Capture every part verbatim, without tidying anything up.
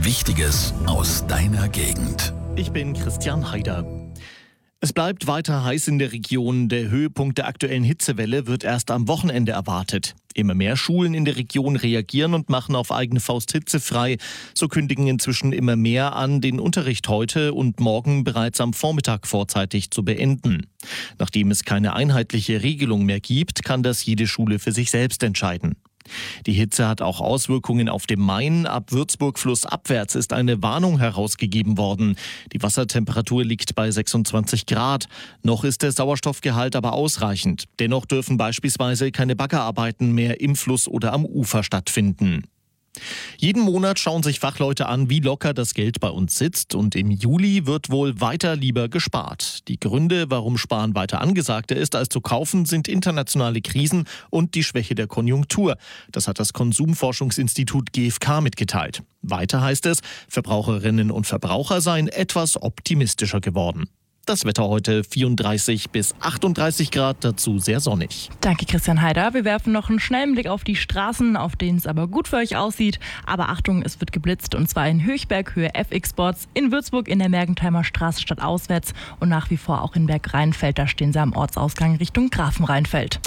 Wichtiges aus deiner Gegend. Ich bin Christian Haider. Es bleibt weiter heiß in der Region. Der Höhepunkt der aktuellen Hitzewelle wird erst am Wochenende erwartet. Immer mehr Schulen in der Region reagieren und machen auf eigene Faust hitzefrei. So kündigen inzwischen immer mehr an, den Unterricht heute und morgen bereits am Vormittag vorzeitig zu beenden. Nachdem es keine einheitliche Regelung mehr gibt, kann das jede Schule für sich selbst entscheiden. Die Hitze hat auch Auswirkungen auf dem Main. Ab Würzburg flussabwärts ist eine Warnung herausgegeben worden. Die Wassertemperatur liegt bei sechsundzwanzig Grad. Noch ist der Sauerstoffgehalt aber ausreichend. Dennoch dürfen beispielsweise keine Baggerarbeiten mehr im Fluss oder am Ufer stattfinden. Jeden Monat schauen sich Fachleute an, wie locker das Geld bei uns sitzt, und im Juli wird wohl weiter lieber gespart. Die Gründe, warum Sparen weiter angesagter ist als zu kaufen, sind internationale Krisen und die Schwäche der Konjunktur. Das hat das Konsumforschungsinstitut G f K mitgeteilt. Weiter heißt es, Verbraucherinnen und Verbraucher seien etwas optimistischer geworden. Das Wetter heute vierunddreißig bis achtunddreißig Grad, dazu sehr sonnig. Danke, Christian Haider. Wir werfen noch einen schnellen Blick auf die Straßen, auf denen es aber gut für euch aussieht. Aber Achtung, es wird geblitzt, und zwar in Höchberg, Höhe F X Sports, in Würzburg in der Mergentheimer Straße stadtauswärts und nach wie vor auch in Berg-Rheinfeld. Da stehen sie am Ortsausgang Richtung Grafenrheinfeld.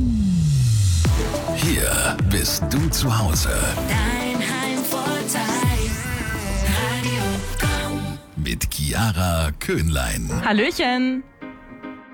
Hier bist du zu Hause. Dein Heimvorteil. Radio Komm. Mit Chiara Köhnlein. Hallöchen!